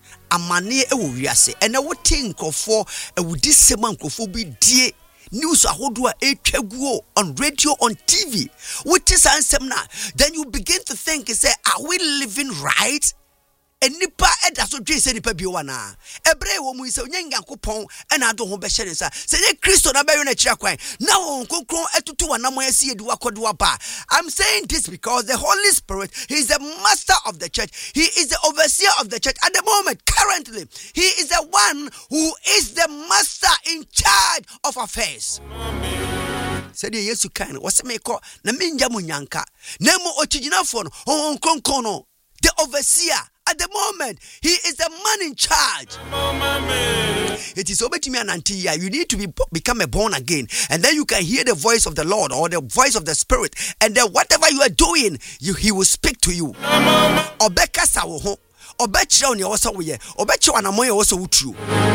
amane ewo wiase ene wo tinkrofo ewudi sema nkrofo bi die news ahodo a etwaguo on radio, on TV. What is ansem na? Then you begin to think, say, are we living right? And nipa eda so dwe se nipa biwa na ebre wo mu se onye Nyankopon e na ado ho be hyere nsa se ye Kristo na be yo na kira kwan na won konkron etutu wanam asi edi wakodo aba. I'm saying this because the Holy Spirit, he is the master of the church, he is the overseer of the church at the moment. Currently he is the one who is the master in charge of affairs. Said Yesu kan wase me ko na menja mu nyanka na mo ochiginafo no on konkron the overseer. At the moment, he is the man in charge. It is over to me and until you need to become a born again, and then you can hear the voice of the Lord or the voice of the Spirit, and then whatever you are doing, he will speak to you. Obeka sawo obechira oni oso wo ye obechi wanamoye oso wutru.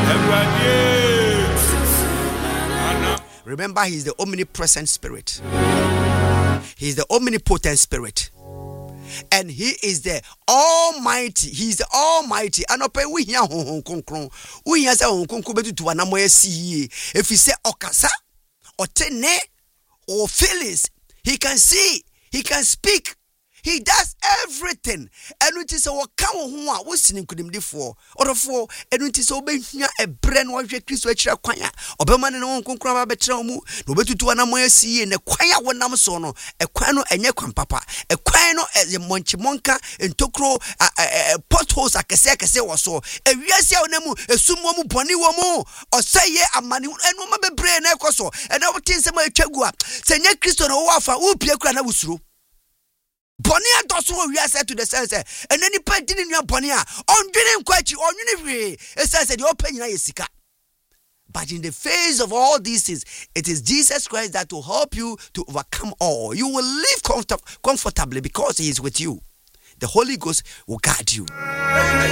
Remember, he is the omnipresent Spirit. He is the omnipotent Spirit. And he is the Almighty. He is the Almighty. And we hear hon konkron. We hear say hon konkron betu to anamoye si. If he say okasa, or tene, or feelings, he can see, he can speak. He does everything. And it is our cow who are listening to him before. Or for, and it is obeying a brain or Christ which are quire. Oberman and Uncle Crabba Betromu, no better to anamoye see in a choir one namasono, a quano and yaquam papa, a quano as a monchimonka and tokro potholes a casacase or so. A yasia nemu, a sumo boni womo, or say ye a money and woman brain ecoso, and our tin some chagua. Say ye Christo no wafa, whoop your cranabusru. Bonia doso we said to the sense and any pentin in your bonia on didn't quite you on it says the open yesika. But in the face of all these things, it is Jesus Christ that will help you to overcome all. You will live comfortably because he is with you. The Holy Ghost will guide you.